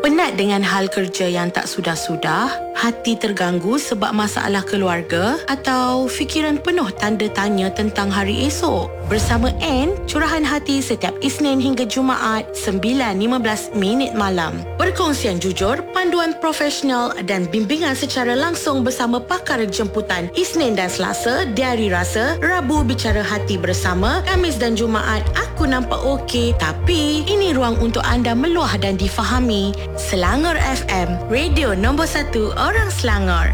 Penat dengan hal kerja yang tak sudah-sudah? Hati terganggu sebab masalah keluarga? Atau fikiran penuh tanda tanya tentang hari esok? Bersama Anne, curahan hati setiap Isnin hingga Jumaat 9.15 malam. Perkongsian jujur, panduan profesional dan bimbingan secara langsung bersama pakar jemputan Isnin dan Selasa, Diari Rasa, Rabu Bicara Hati bersama, Khamis dan Jumaat Aku Nampak Okey, tapi ini ruang untuk anda meluah dan difahami. Selangor FM, radio nombor 1 orang Selangor.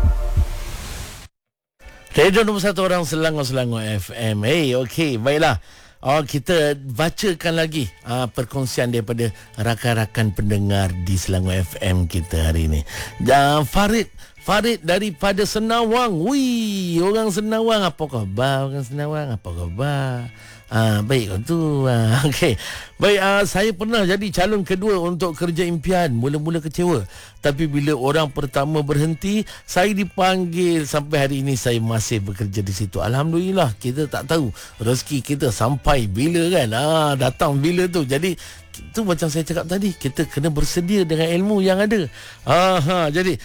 Radio nombor 1 orang Selangor FM. Hey, okey, baiklah. Kita bacakan lagi perkongsian daripada rakan-rakan pendengar di Selangor FM kita hari ini. Farid daripada Senawang. Wih, orang Senawang, apa khabar? Orang Senawang, apa khabar? Baik tu. Okey. Baik, saya pernah jadi calon kedua untuk kerja impian. Mula-mula kecewa, tapi bila orang pertama berhenti, saya dipanggil. Sampai hari ini saya masih bekerja di situ. Alhamdulillah, kita tak tahu rezeki kita sampai bila kan. Datang bila tu. Jadi itu macam saya cakap tadi, kita kena bersedia dengan ilmu yang ada. Jadi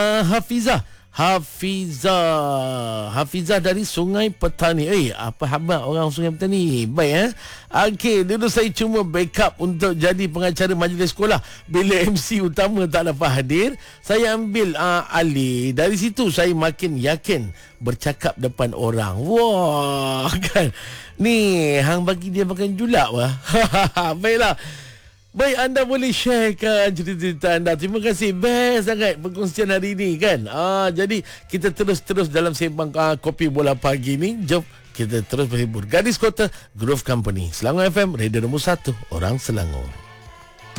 Hafizah dari Sungai Petani. Apa khabar orang Sungai Petani? Baik Okey, dulu saya cuma backup untuk jadi pengacara majlis sekolah. Bila MC utama tak dapat hadir, saya ambil alih. Dari situ saya makin yakin bercakap depan orang. Wah, kan. Ni hang bagi dia makan julak wah. Baiklah. Baik, anda boleh sharekan cerita-cerita anda. Terima kasih. Best sangat perkongsian hari ini kan. Jadi kita terus dalam sembang kopi bola pagi ni. Jom kita terus berhibur. Gadis Kota Grove Company, Selangor FM, radio nombor 1 orang Selangor.